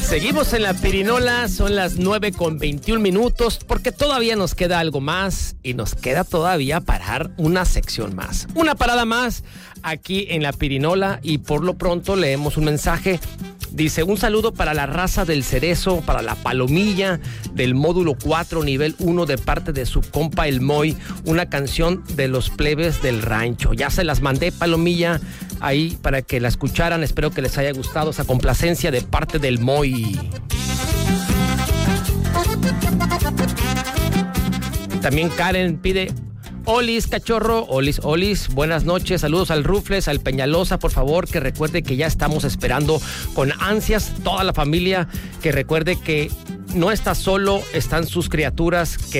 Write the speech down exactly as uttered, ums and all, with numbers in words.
Seguimos en la pirinola, son las nueve con veintiún minutos, porque todavía nos queda algo más y nos queda todavía parar una sección más. Una parada más aquí en la pirinola y por lo pronto leemos un mensaje. Dice, un saludo para la raza del Cerezo, para la Palomilla del módulo cuatro, nivel uno, de parte de su compa El Moy, una canción de los plebes del rancho. Ya se las mandé, Palomilla, ahí para que la escucharan. Espero que les haya gustado esa complacencia de parte del Moy. También Karen pide... Olis, cachorro, Olis, Olis, buenas noches, saludos al Rufles, al Peñalosa, por favor, que recuerde que ya estamos esperando con ansias toda la familia, que recuerde que no está solo, están sus criaturas, que